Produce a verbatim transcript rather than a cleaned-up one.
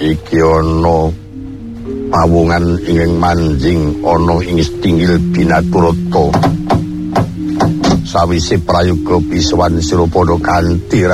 iki ana pawungan ingkang manjing ana ing Stinggil Binaturata. Sawise prayoga pisuwan Sirapada kanthi